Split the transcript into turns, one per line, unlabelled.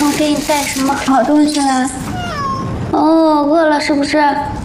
我给你带什么好东西来？哦，饿了是不是？